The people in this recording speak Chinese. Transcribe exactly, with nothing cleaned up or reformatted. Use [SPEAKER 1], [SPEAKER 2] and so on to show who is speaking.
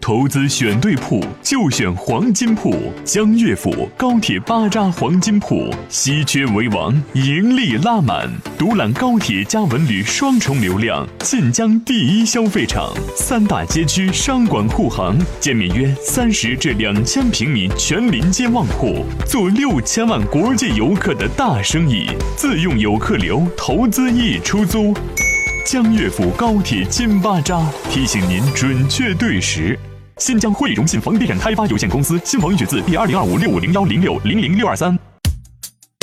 [SPEAKER 1] 投资选对铺就选黄金铺，江悦府高铁巴扎黄金铺，稀缺为王，盈利拉满，独揽高铁加文旅双重流量，晋江第一消费场，三大街区商管护航，建面约三十至两千平米全临街旺铺，做六千万国际游客的大生意，自用游客流，投资易出租。江悦府高铁金巴扎提醒您准确对时。新疆汇荣信房地产开发有限公司新房预取自第二零二五六五零幺零六零零六二三。